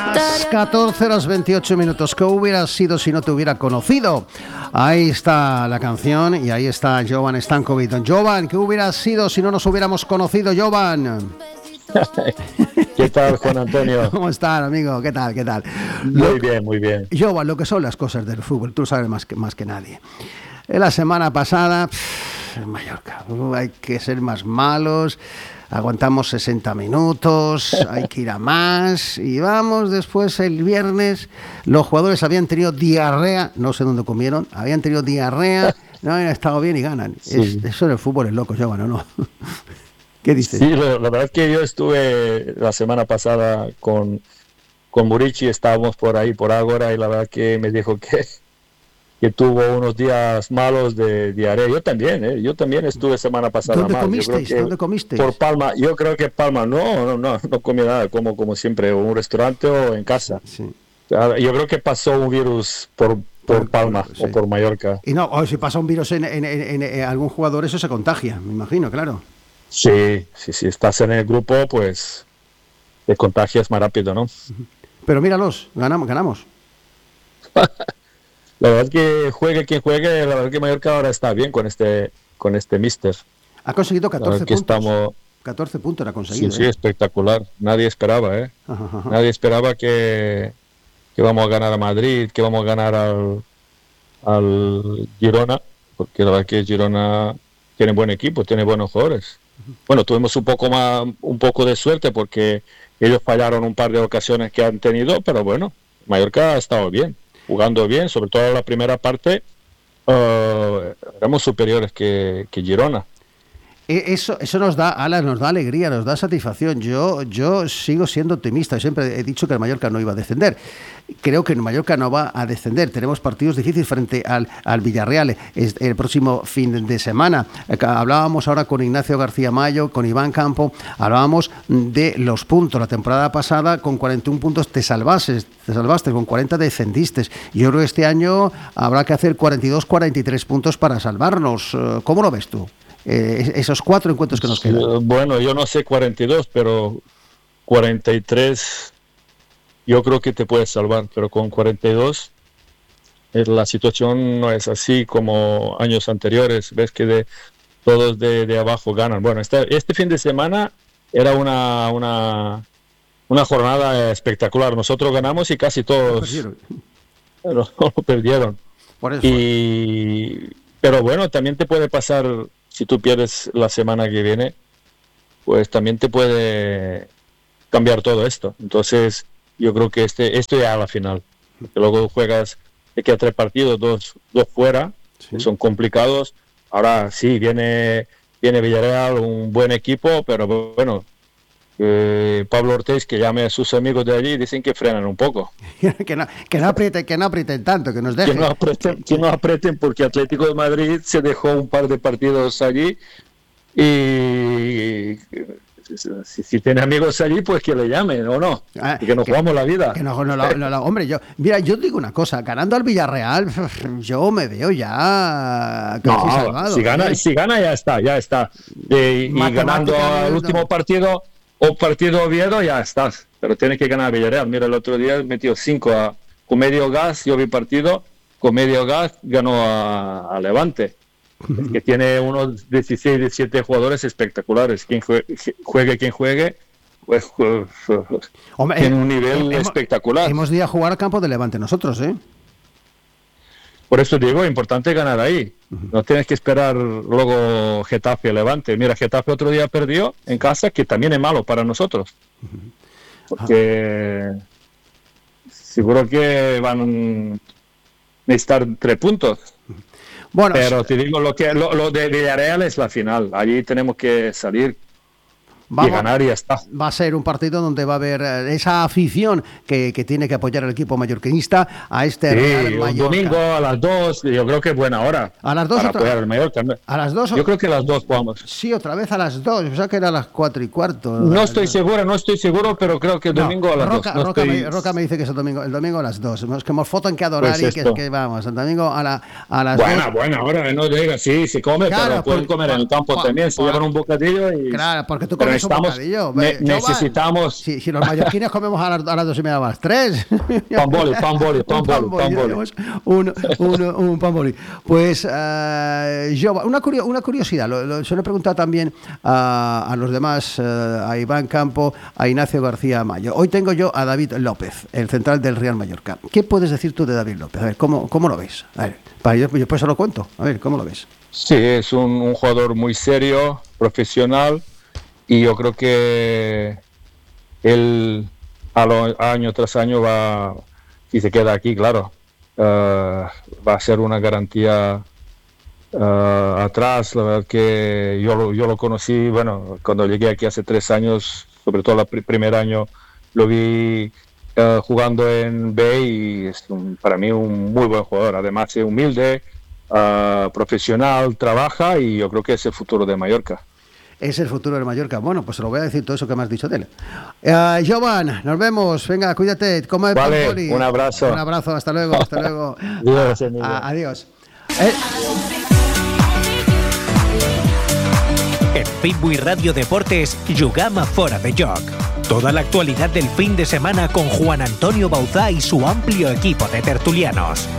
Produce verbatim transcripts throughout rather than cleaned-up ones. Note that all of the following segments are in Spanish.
Las catorce horas veintiocho minutos. ¿Qué hubiera sido si no te hubiera conocido? Ahí está la canción y ahí está Jovan Stankovic. Don Jovan, ¿qué hubiera sido si no nos hubiéramos conocido, Jovan? ¿Qué tal, Juan Antonio? ¿Cómo estás, amigo? ¿Qué tal? ¿Qué tal? Muy Lo, bien, muy bien. Jovan, lo que son las cosas del fútbol, tú sabes más que, más que nadie. La semana pasada, pff, en Mallorca, uh, hay que ser más malos. Aguantamos sesenta minutos, hay que ir a más y vamos. Después el viernes los jugadores habían tenido diarrea, no sé dónde comieron, habían tenido diarrea, no habían estado bien y ganan. Sí. Es, eso en el fútbol es loco, Jovan, ¿o no? ¿Qué dices? Sí, la, la verdad es que yo estuve la semana pasada con, con Murici, estábamos por ahí, por Ágora, y la verdad que me dijo que... que tuvo unos días malos de diarrea. Yo también, ¿eh? Yo también estuve semana pasada ¿Dónde mal. comisteis? ¿Dónde comisteis? Por Palma. Yo creo que Palma, no, no, no, no comí nada, como, como siempre, o un restaurante o en casa. Sí. Yo creo que pasó un virus por, por, por Palma sí. o por Mallorca. Y no, o si pasa un virus en, en, en, en, en algún jugador, eso se contagia, me imagino, claro. Sí, sí, sí, estás en el grupo, pues te contagias más rápido, ¿no? Pero míralos, ganamos, ganamos. La verdad es que juegue quien juegue, la verdad que Mallorca ahora está bien con este con este míster. Ha conseguido catorce puntos. Estamos... catorce puntos ha conseguido. Sí, sí, ¿eh? espectacular. Nadie esperaba, ¿eh? Ajá, ajá. Nadie esperaba que, que vamos a ganar a Madrid, que vamos a ganar al, al Girona, porque la verdad que Girona tiene buen equipo, tiene buenos jugadores. Bueno, tuvimos un poco más, un poco de suerte porque ellos fallaron un par de ocasiones que han tenido, pero bueno, Mallorca ha estado bien. Jugando bien, sobre todo en la primera parte, uh, éramos superiores que, que Girona. Eso, eso nos da alas, nos da alegría, nos da satisfacción. Yo, yo sigo siendo optimista. Siempre he dicho que el Mallorca no iba a descender. Creo que el Mallorca no va a descender. Tenemos partidos difíciles frente al, al Villarreal el próximo fin de semana. Hablábamos ahora con Ignacio García Mayo, con Iván Campo. Hablábamos de los puntos. La temporada pasada con cuarenta y uno puntos te salvaste, te salvaste, con cuarenta descendiste. Yo creo que este año habrá que hacer cuarenta y dos, cuarenta y tres puntos para salvarnos. ¿Cómo lo ves tú? Eh, esos cuatro encuentros que nos quedan. Bueno, yo no sé cuarenta y dos, pero cuarenta y tres yo creo que te puedes salvar, pero con cuarenta y dos la situación no es así como años anteriores. Ves que de, todos de, de abajo ganan. Bueno, este, este fin de semana era una, una, una jornada espectacular. Nosotros ganamos y casi todos lo, lo, lo perdieron. Por eso. Y, pero bueno, también te puede pasar. Si tú pierdes la semana que viene, pues también te puede cambiar todo esto. Entonces, yo creo que este esto ya a la final. Porque luego juegas, te quedan tres partidos, dos, dos fuera, sí. que son complicados. Ahora sí, viene, viene Villarreal, un buen equipo, pero bueno, eh, Pablo Ortiz, que llame a sus amigos de allí, dicen que frenan un poco. que, no, que, no aprieten, que no aprieten tanto, que nos dejen. Que no aprieten, que no aprieten porque Atlético de Madrid se dejó un par de partidos allí y si, si tiene amigos allí, pues que le llamen o no, ah, y que nos que, jugamos la vida. Que no, no, no, no, no, hombre, yo, mira, yo digo una cosa, ganando al Villarreal, yo me veo ya casi no, salvado. Si gana, ¿eh? si gana ya está, ya está. Y, y ganando el último partido o partido Oviedo, ya estás. Pero tiene que ganar Villarreal. Mira, el otro día metió cinco a, con medio gas, yo vi partido, con medio gas ganó a, a Levante. Es que tiene unos dieciséis, diecisiete jugadores espectaculares. Quien juegue, juegue quien juegue, pues Hombre, tiene un nivel hemos, espectacular. Hemos de ir a jugar al campo de Levante nosotros, ¿eh? Por eso digo, importante ganar ahí. Uh-huh. No tienes que esperar luego Getafe Levante. Mira, Getafe otro día perdió en casa, que también es malo para nosotros. Uh-huh. Porque uh-huh. seguro que van a necesitar tres puntos. Uh-huh. Bueno, pero te digo, lo que lo, lo de Villarreal es la final. Allí tenemos que salir Vamos, y ganar y ya está. Va a ser un partido donde va a haber esa afición que, que tiene que apoyar al equipo mallorquinista a este sí, Real Mallorca. Domingo a las dos, yo creo que es buena hora. A las dos para otra apoyar al Mallorca. A las dos. Yo creo que a las dos jugamos. Sí, otra vez a las dos. O sea que era a las cuatro y cuarto. No estoy seguro, no estoy seguro, pero creo que el domingo no, a las Roca, dos. No Roca, estoy... me, Roca me dice que es el domingo, el domingo a las dos. Es que hemos foto en cada horario pues y que, que vamos. El domingo a, la, a las buena, dos. Buena, buena hora, no diga, sí, se come, claro, pero pueden por, comer por, en el campo por, también. Se por, llevan un bocadillo y. Claro, porque tú comes necesitamos, ne, necesitamos... Si, si los mallorquines comemos a las, a las dos y media más tres. Pamboli, pamboli, pamboli, pamboli. Un, un, un pamboli. Pues, uh, yo, una, curio, una curiosidad, lo, lo, se lo he preguntado también a, a los demás, uh, a Iván Campo, a Ignacio García Mayo. Hoy tengo yo a David López, el central del Real Mallorca. ¿Qué puedes decir tú de David López? A ver, ¿cómo, cómo lo ves? A ver, para yo, yo pues se lo cuento. A ver, ¿cómo lo ves? Sí, es un, un jugador muy serio, profesional, y yo creo que él a lo, año tras año va, si se queda aquí, claro, uh, va a ser una garantía uh, atrás. La verdad que yo lo, yo lo conocí, bueno, cuando llegué aquí hace tres años, sobre todo el pr- primer año, lo vi uh, jugando en B y es un, para mí un muy buen jugador. Además es humilde, uh, profesional, trabaja, y yo creo que es el futuro de Mallorca. Es el futuro de Mallorca. Bueno, pues se lo voy a decir todo eso que me has dicho de él. Uh, Jovan, nos vemos. Venga, cuídate. Come vale, Pampoli. Un abrazo. Un abrazo. Hasta luego. Hasta luego. Adiós, a, a, adiós. Eh. En Pitbull Radio Deportes, Jugama Fora de Joc. Toda la actualidad del fin de semana con Juan Antonio Bauzá y su amplio equipo de tertulianos.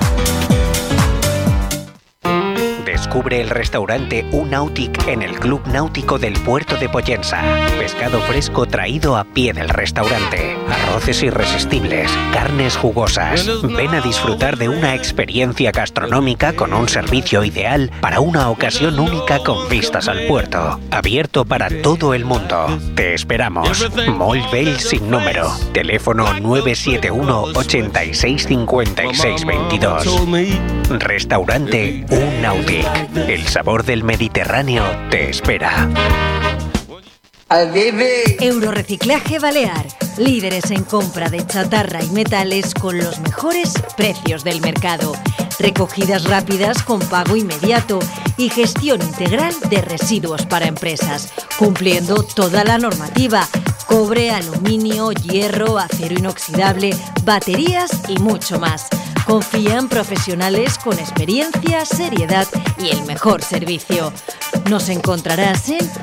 Descubre el restaurante U-Nautic en el Club Náutico del Puerto de Pollensa. Pescado fresco traído a pie del restaurante. Arroces irresistibles, carnes jugosas. Ven a disfrutar de una experiencia gastronómica con un servicio ideal para una ocasión única con vistas al puerto. Abierto para todo el mundo. Te esperamos. Mall Bell sin número. Teléfono nueve siete uno, ochenta y seis, cincuenta y seis, veintidós. Restaurante U-Nautic. El sabor del Mediterráneo te espera. Euroreciclaje Balear. Líderes en compra de chatarra y metales con los mejores precios del mercado. Recogidas rápidas con pago inmediato y gestión integral de residuos para empresas, cumpliendo toda la normativa. Cobre, aluminio, hierro, acero inoxidable, baterías y mucho más. Confían profesionales con experiencia, seriedad y el mejor servicio. Nos encontrarás en